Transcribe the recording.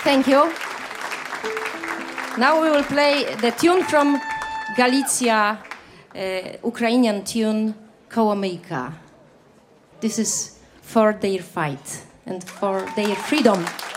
Thank you. Now we will play the tune from Galicia, Ukrainian tune, Kołomyjka. This is for their fight and for their freedom.